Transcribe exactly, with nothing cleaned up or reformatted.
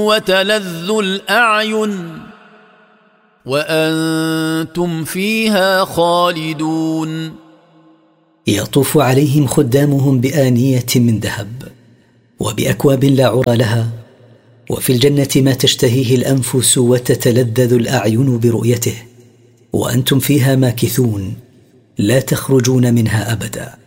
وتلذ الأعين وأنتم فيها خالدون. يطوف عليهم خدامهم بآنية من ذهب وبأكواب لا عرى لها، وفي الجنة ما تشتهيه الأنفس وتتلذذ الأعين برؤيته، وأنتم فيها ماكثون لا تخرجون منها أبدا.